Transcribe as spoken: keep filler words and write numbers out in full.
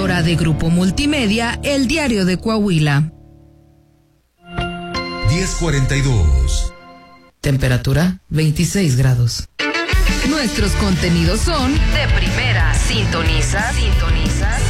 presentadora de Grupo Multimedia, El Diario de Coahuila. diez cuarenta y dos. Temperatura veintiséis grados. Nuestros contenidos son de primera. Sintoniza, sintoniza.